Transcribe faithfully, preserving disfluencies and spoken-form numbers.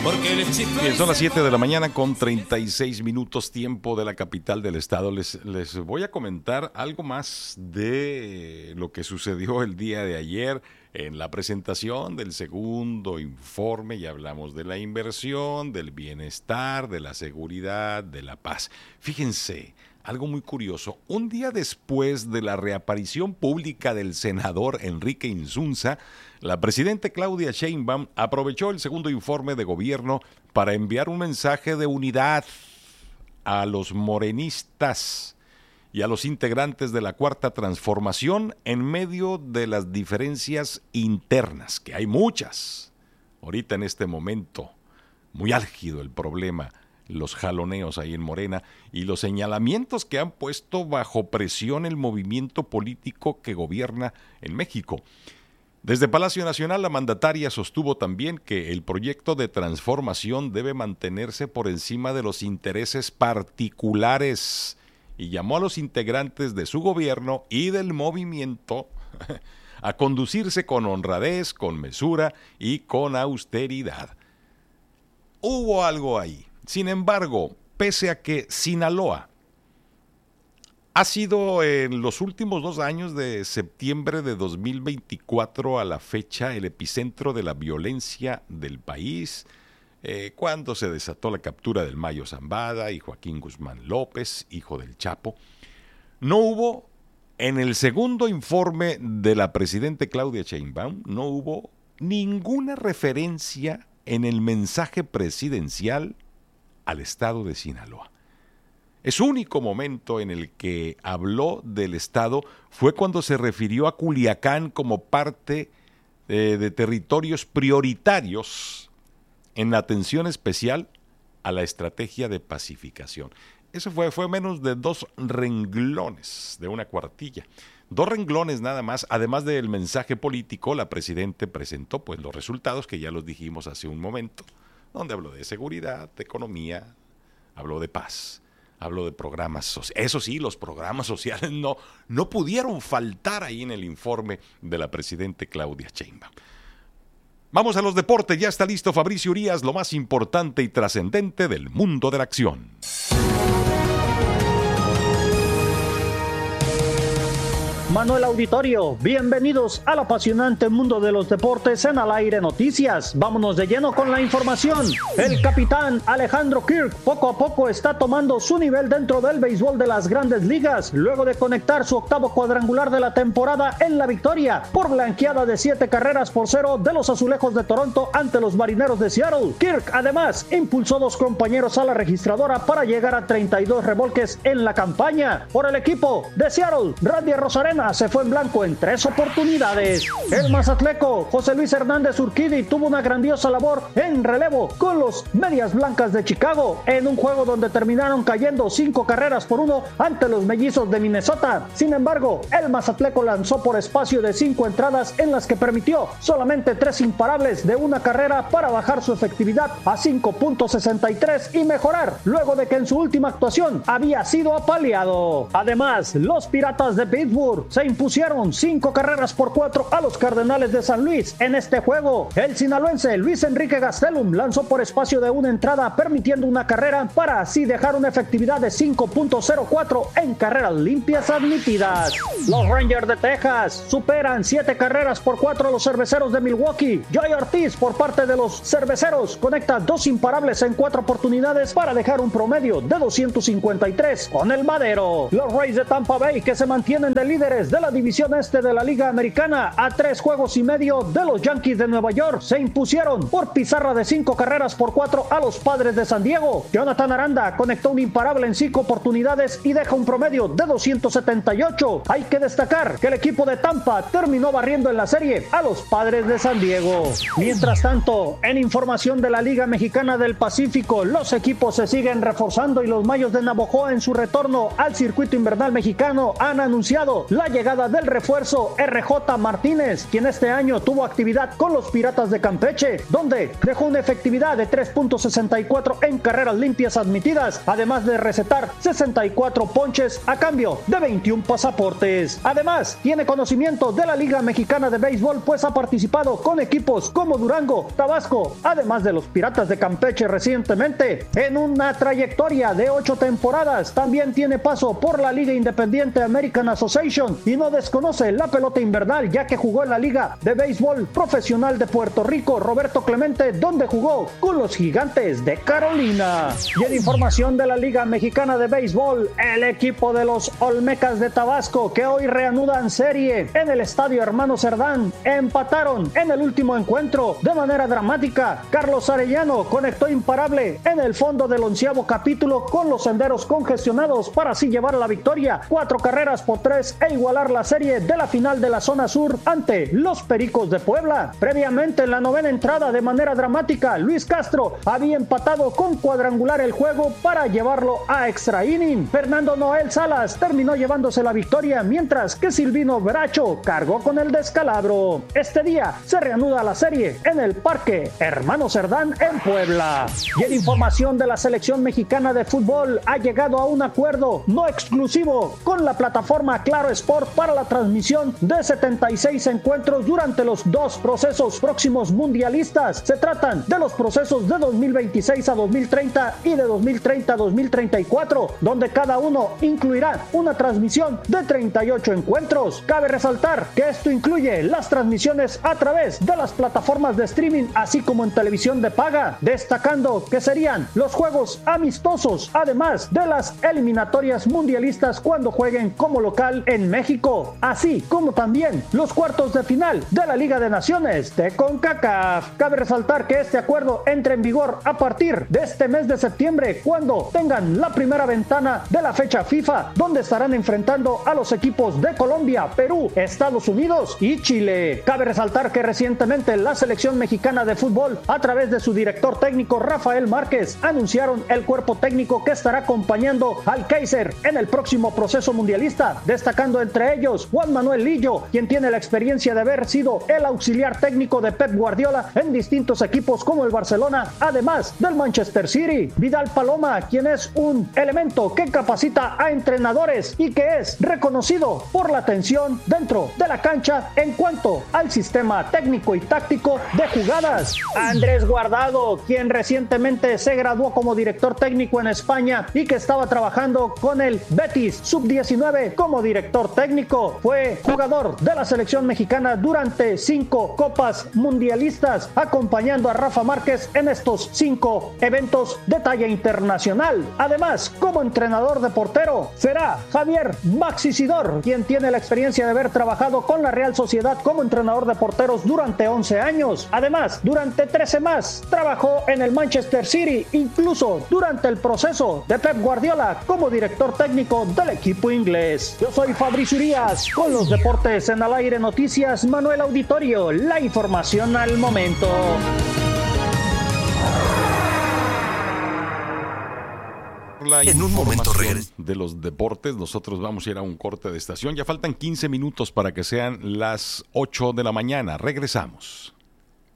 Bien, son las siete de la mañana con treinta y seis minutos tiempo de la capital del estado. Les, les voy a comentar algo más de lo que sucedió el día de ayer en la presentación del segundo informe. Ya hablamos de la inversión, del bienestar, de la seguridad, de la paz. Fíjense, algo muy curioso. Un día después de la reaparición pública del senador Enrique Insunza, la presidenta Claudia Sheinbaum aprovechó el segundo informe de gobierno para enviar un mensaje de unidad a los morenistas y a los integrantes de la Cuarta Transformación en medio de las diferencias internas, que hay muchas. Ahorita en este momento, muy álgido el problema, los jaloneos ahí en Morena y los señalamientos que han puesto bajo presión el movimiento político que gobierna en México. Desde Palacio Nacional, la mandataria sostuvo también que el proyecto de transformación debe mantenerse por encima de los intereses particulares y llamó a los integrantes de su gobierno y del movimiento a conducirse con honradez, con mesura y con austeridad. Hubo algo ahí. Sin embargo, pese a que Sinaloa ha sido en los últimos dos años, de septiembre de dos mil veinticuatro a la fecha, el epicentro de la violencia del país, eh, cuando se desató la captura del Mayo Zambada y Joaquín Guzmán López, hijo del Chapo, no hubo, en el segundo informe de la presidenta Claudia Sheinbaum, no hubo ninguna referencia en el mensaje presidencial al estado de Sinaloa. Es único momento en el que habló del estado fue cuando se refirió a Culiacán como parte eh, de territorios prioritarios en atención especial a la estrategia de pacificación. Eso fue, fue menos de dos renglones de una cuartilla. Dos renglones nada más. Además del mensaje político, la presidenta presentó pues los resultados que ya los dijimos hace un momento, donde habló de seguridad, de economía, habló de paz. Hablo de programas sociales. Eso sí, los programas sociales no, no pudieron faltar ahí en el informe de la presidenta Claudia Sheinbaum. Vamos a los deportes. Ya está listo Fabricio Urías, lo más importante y trascendente del mundo de la acción. Manuel Auditorio, bienvenidos al apasionante mundo de los deportes en Al Aire Noticias. Vámonos de lleno con la información. El capitán Alejandro Kirk poco a poco está tomando su nivel dentro del béisbol de las Grandes Ligas, luego de conectar su octavo cuadrangular de la temporada en la victoria por blanqueada de siete carreras por cero de los Azulejos de Toronto ante los Marineros de Seattle. Kirk además impulsó dos compañeros a la registradora para llegar a treinta y dos remolques en la campaña. Por el equipo de Seattle, Randy Arozarena se fue en blanco en tres oportunidades. El mazatleco José Luis Hernández Urquidi tuvo una grandiosa labor en relevo con los Medias Blancas de Chicago en un juego donde terminaron cayendo cinco carreras por uno ante los Mellizos de Minnesota. Sin embargo, el mazatleco lanzó por espacio de cinco entradas en las que permitió solamente tres imparables de una carrera para bajar su efectividad a cinco punto sesenta y tres y mejorar luego de que en su última actuación había sido apaleado. Además, los Piratas de Pittsburgh se impusieron cinco carreras por cuatro a los Cardenales de San Luis. En este juego, el sinaloense Luis Enrique Gastelum lanzó por espacio de una entrada, permitiendo una carrera para así dejar una efectividad de cinco punto cero cuatro en carreras limpias admitidas. Los Rangers de Texas superan siete carreras por cuatro a los Cerveceros de Milwaukee. Joey Ortiz, por parte de los Cerveceros, conecta dos imparables en cuatro oportunidades para dejar un promedio de doscientos cincuenta y tres con el Madero. Los Rays de Tampa Bay, que se mantienen de líderes de la división este de la Liga Americana a tres juegos y medio de los Yankees de Nueva York, se impusieron por pizarra de cinco carreras por cuatro a los Padres de San Diego. Jonathan Aranda conectó un imparable en cinco oportunidades y deja un promedio de doscientos setenta y ocho. Hay que destacar que el equipo de Tampa terminó barriendo en la serie a los Padres de San Diego. Mientras tanto, en información de la Liga Mexicana del Pacífico, los equipos se siguen reforzando y los Mayos de Navojoa, en su retorno al circuito invernal mexicano, han anunciado la la llegada del refuerzo R J Martínez, quien este año tuvo actividad con los Piratas de Campeche, donde dejó una efectividad de tres punto sesenta y cuatro en carreras limpias admitidas, además de recetar sesenta y cuatro ponches a cambio de veintiún pasaportes. Además, tiene conocimiento de la Liga Mexicana de Béisbol, pues ha participado con equipos como Durango, Tabasco, además de los Piratas de Campeche recientemente, en una trayectoria de ocho temporadas. También tiene paso por la Liga Independiente American Association y no desconoce la pelota invernal, ya que jugó en la Liga de Béisbol Profesional de Puerto Rico Roberto Clemente, donde jugó con los Gigantes de Carolina. Y en información de la Liga Mexicana de Béisbol, el equipo de los Olmecas de Tabasco, que hoy reanudan serie en el Estadio Hermano Cerdán, empataron en el último encuentro de manera dramática. Carlos Arellano conectó imparable en el fondo del onceavo capítulo con los senderos congestionados para así llevar la victoria, cuatro carreras por tres, e igualar la serie de la final de la zona sur ante los Pericos de Puebla. Previamente, en la novena entrada, de manera dramática, Luis Castro había empatado con cuadrangular el juego para llevarlo a extra inning. Fernando Noel Salas terminó llevándose la victoria, mientras que Silvino Bracho cargó con el descalabro. Este día se reanuda la serie en el Parque Hermano Cerdán en Puebla. Y en información de la selección mexicana de fútbol, ha llegado a un acuerdo no exclusivo con la plataforma Claro Sport para la transmisión de setenta y seis encuentros durante los dos procesos próximos mundialistas. Se tratan de los procesos de dos mil veintiséis a dos mil treinta y de dos mil treinta a dos mil treinta y cuatro, donde cada uno incluirá una transmisión de treinta y ocho encuentros. Cabe resaltar que esto incluye las transmisiones a través de las plataformas de streaming, así como en televisión de paga, destacando que serían los juegos amistosos, además de las eliminatorias mundialistas cuando jueguen como local en México, así como también los cuartos de final de la Liga de Naciones de CONCACAF. Cabe resaltar que este acuerdo entra en vigor a partir de este mes de septiembre, cuando tengan la primera ventana de la fecha FIFA, donde estarán enfrentando a los equipos de Colombia, Perú, Estados Unidos y Chile. Cabe resaltar que recientemente la selección mexicana de fútbol, a través de su director técnico Rafael Márquez, anunciaron el cuerpo técnico que estará acompañando al Kaiser en el próximo proceso mundialista, destacando entre ellos Juan Manuel Lillo, quien tiene la experiencia de haber sido el auxiliar técnico de Pep Guardiola en distintos equipos como el Barcelona, además del Manchester City. Vidal Paloma, quien es un elemento que capacita a entrenadores y que es reconocido por la atención dentro de la cancha en cuanto al sistema técnico y táctico de jugadas. Andrés Guardado, quien recientemente se graduó como director técnico en España y que estaba trabajando con el Betis sub diecinueve como director técnico, fue jugador de la selección mexicana durante cinco copas mundialistas, acompañando a Rafa Márquez en estos cinco eventos de talla internacional. Además, como entrenador de portero, será Javier Maxi Sidor, quien tiene la experiencia de haber trabajado con la Real Sociedad como entrenador de porteros durante once años. Además, durante trece más, trabajó en el Manchester City, incluso durante el proceso de Pep Guardiola como director técnico del equipo inglés. Yo soy Fabricio Urías, con los deportes en Al Aire Noticias, Manuel Auditorio, la información al momento. En un momento regreso de los deportes, nosotros vamos a ir a un corte de estación. Ya faltan quince minutos para que sean las ocho de la mañana. Regresamos.